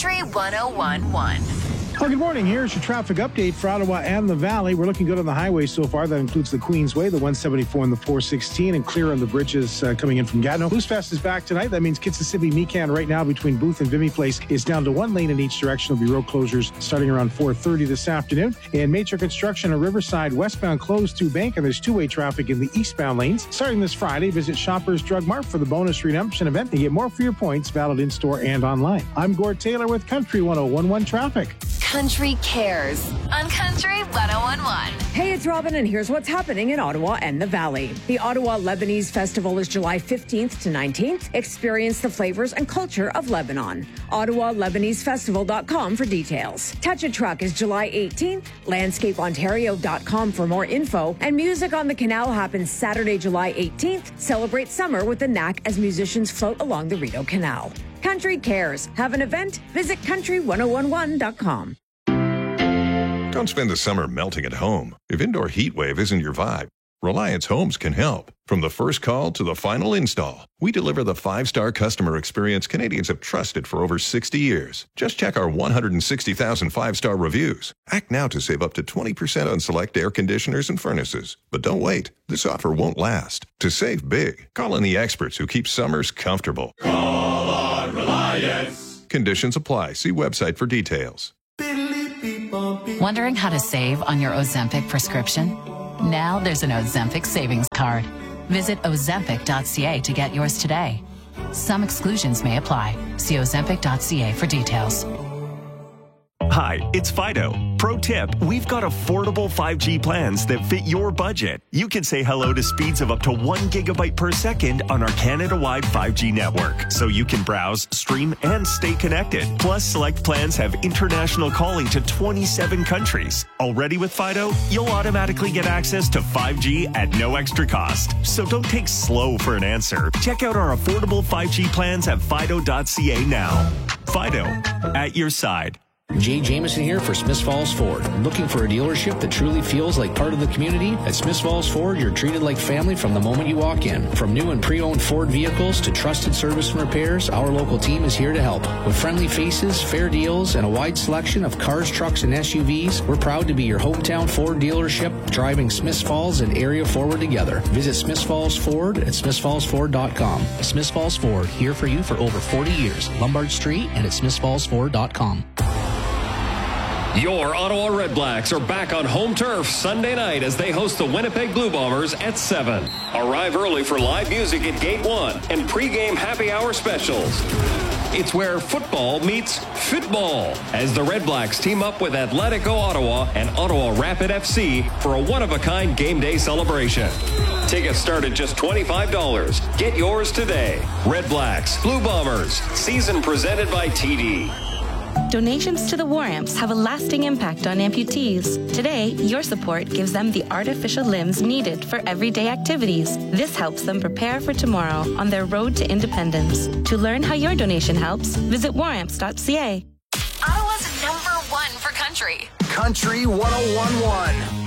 Country 101.1. Well, good morning. Here's your traffic update for Ottawa and the Valley. We're looking good on the highway so far. That includes the Queensway, the 174 and the 416, and clear on the bridges coming in from Gatineau. Blues Fest is back tonight. That means Kitsisibi-Mecan right now between Booth and Vimy Place is down to one lane in each direction. There'll be road closures starting around 4:30 this afternoon. And Major construction on Riverside westbound closed to Bank, and there's two-way traffic in the eastbound lanes. Starting this Friday, visit Shoppers Drug Mart for the bonus redemption event and get more for your points, valid in-store and online. I'm Gord Taylor with Country 101.1 Traffic. Country Cares on Country 101.1. Hey, it's Robin, and here's what's happening in Ottawa and the Valley. The Ottawa Lebanese Festival is July 15th to 19th. Experience the flavors and culture of Lebanon. OttawaLebaneseFestival.com for details. Touch a Truck is July 18th. LandscapeOntario.com for more info. And Music on the Canal happens Saturday, July 18th. Celebrate summer with the Knack as musicians float along the Rideau Canal. Country Cares. Have an event? Visit country1011.com. Don't spend the summer melting at home. If indoor heat wave isn't your vibe, Reliance Homes can help. From the first call to the final install, we deliver the 5-star customer experience Canadians have trusted for over 60 years. Just check our 160,000 5-star reviews. Act now to save up to 20% on select air conditioners and furnaces. But don't wait. This offer won't last. To save big, call in the experts who keep summers comfortable. Call on Reliance. Conditions apply. See website for details. Wondering how to save on your Ozempic prescription? Now there's an Ozempic savings card. Visit Ozempic.ca to get yours today. Some exclusions may apply. See Ozempic.ca for details. Hi, it's Fido. Pro tip, we've got affordable 5G plans that fit your budget. You can say hello to speeds of up to 1 gigabyte per second on our Canada-wide 5G network, so you can browse, stream, and stay connected. Plus, select plans have international calling to 27 countries. Already with Fido, you'll automatically get access to 5G at no extra cost. So don't take slow for an answer. Check out our affordable 5G plans at Fido.ca now. Fido, at your side. Jay Jameson here for Smiths Falls Ford. Looking for a dealership that truly feels like part of the community? At Smiths Falls Ford, you're treated like family from the moment you walk in. From new and pre-owned Ford vehicles to trusted service and repairs, our local team is here to help. With friendly faces, fair deals, and a wide selection of cars, trucks, and SUVs, we're proud to be your hometown Ford dealership, driving Smiths Falls and area forward together. Visit Smiths Falls Ford at smithsfallsford.com. Smiths Falls Ford, here for you for over 40 years. Lombard Street and at smithsfallsford.com. Your Ottawa Redblacks are back on home turf Sunday night as they host the Winnipeg Blue Bombers at 7. Arrive early for live music at Gate 1 and pregame happy hour specials. It's where football meets football as the Redblacks team up with Atletico Ottawa and Ottawa Rapid FC for a one-of-a-kind game day celebration. Tickets start at just $25. Get yours today. Redblacks, Blue Bombers, season presented by TD. Donations to the War Amps have a lasting impact on amputees. Today, your support gives them the artificial limbs needed for everyday activities. This helps them prepare for tomorrow on their road to independence. To learn how your donation helps, visit waramps.ca. Ottawa's #1 for country. Country 101.1.